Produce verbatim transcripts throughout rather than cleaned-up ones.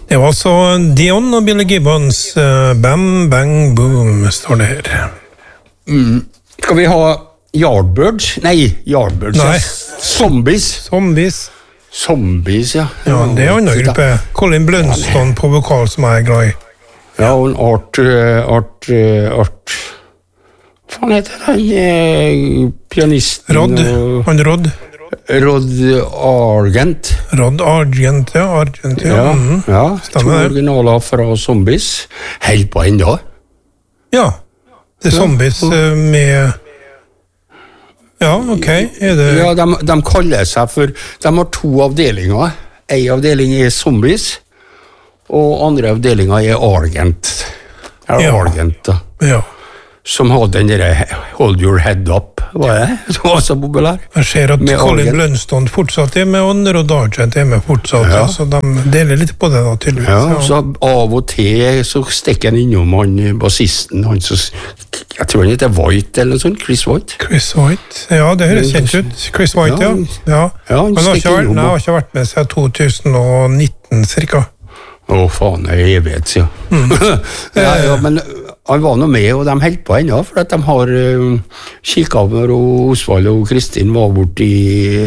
Det var altså Dion og Billy Gibbons uh, Bam Bang Boom, står det her. Mm. Skal vi ha Yardbirds? Nei, Yardbirds. Nei. Zombies. Zombies. Zombies, ja. Ja, det er en annen gruppe. Colin Blunstone på vokal som jeg er glad i. Ja, og en Art, Art, Art... Hva faen heter han? Pianisten... Rod. Han Rod. Rod Argent. Rod Argent, ja. Argent, ja. Ja, mm. ja. To Stemmer det. originaler fra Zombies. Helt på enda. Ja. Det er Zombies uh, med... Ja, ok. Er det... Ja, de, de kaller seg for... De har to avdelinger. En avdeling er Zombies, og andre avdelinger er Argent. Ja, Ja. Argent, da. Ja. Som hadde den der Hold Your Head Up, var det? Det var så populær. Jeg ser at Med Colin Argent. Blunstone fortsatt er med, og Rod Argent er med fortsatt, Ja. ja. Så de deler litt på det da, tydeligvis. Ja, så av og til så stikker han innom han bassisten, han som, jeg tror han heter White eller noe sånt, Chris White. Chris White, ja, det høres kjent ut. Chris White, ja. Ja, ja. ja, han han har ikke, stikker vært, innom, nei, og- har ikke vært med siden to tusen og nitten, cirka. Å, faen, det er evighet, sier jeg. ja, ja, men han var nå med, og de holdt på ennå, for at de har uh, kikket over, og Osvald og Kristin var borte i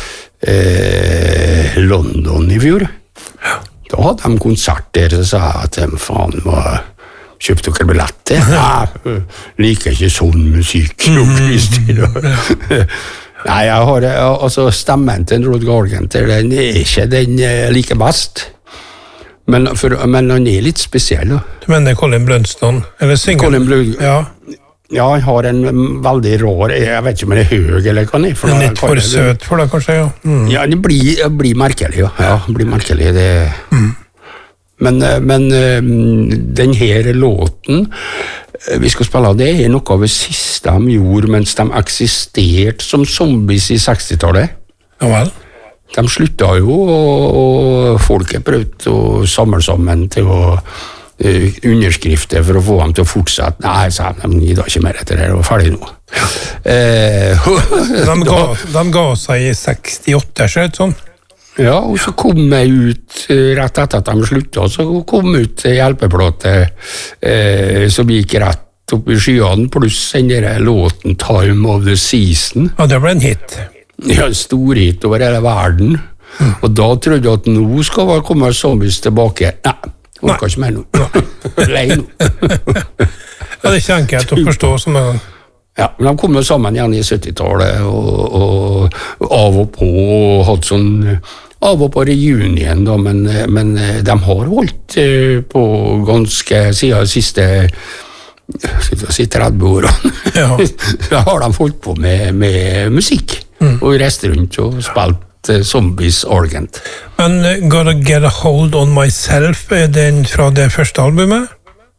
uh, London i fjor. Da hadde de konsert der, så sa jeg at de faen var... Kjøpte dere billetter? Nei, liker ikke sånn musikk, Kristin. Nei, jeg har, altså, stemmen til Rod Argent, den er ikke den jeg liker best. Men, for, men han er litt spesiell, da. Du mener Colin Blunstone? Eller synger? Colin Blund, Ja, ja, han har en mm, veldig rar, jeg vet ikke om han er høy eller hva han er. For men da- litt for søt for deg, kanskje, ja. Mm. Ja, det blir, det blir merkelig, ja. Ja, det blir merkelig, det... Men, eh, men eh, den her låten eh, vi skal spille, det er noe av det siste de gjorde mens de eksisterte som zombies i sekstitallet. Ja vel. De slutta jo, og, og folket prøvde å samle sammen til å uh, underskrifter for å få dem til å fortsette. Nei, sa de, de gir da ikke mer etter det, det var ferdig nå. Eh, De ga, de ga seg i sekstiåtte, ser det ut som. ja, og så kom jeg ut eh, rett etter at de slutta, så kom ut en hjelpeplate eh, som gikk rett opp i skyene, pluss den der låten Time of the Season. Ja, det ble en hit. Ja, storhit over hele verden. Mm. Og da trodde jeg at nå skal vel komme zombies tilbake. Nei, orker ikke mer nå. Lei nå. Ja, det er ikke enkelt å forstå som en... Ja, men de kom jo sammen igjen i syttitallet, og, og, og av og på, og hadde sånn, av og på reunion, da, men, men de har holdt eh, på ganske, siden de siste, skal jeg si tretti årene. Ja. Da har de holdt på med, med musikk. Mm. Og reiste rundt og spilt uh, Zombies Argent. Men uh, Gotta Get a Hold on Myself, er den fra det første albumet?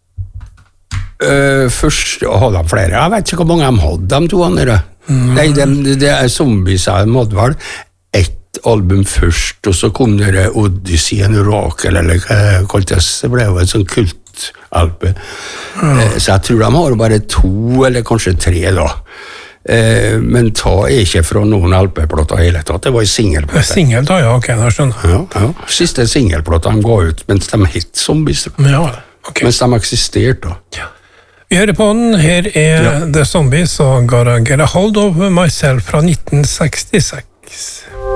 Uh, først hadde de flere. Jeg vet ikke hvor mange de hadde, de to andre. Mm. Nei, de, det er Zombies, de hadde vel ett album først, og så kom det Odyssey and Oracle, eller hva det kaltes. Det ble jo et sånn kultalbum. Mm. Uh, så jeg tror de har bare to, eller kanskje tre da. Eh, men ta er ikke fra noen L P-plotter hele tatt, det var en singelplate. Singel da, ja, ok, da skjønner jeg. Ja, ja. Siste singelplata de ga ut, mens de hit Zombies. Ja, ok. Mens de eksisterte da. Ja. Vi hører på den, her er Ja. The Zombies og Gotta Get a Hold of Myself fra nitten sekstiseks.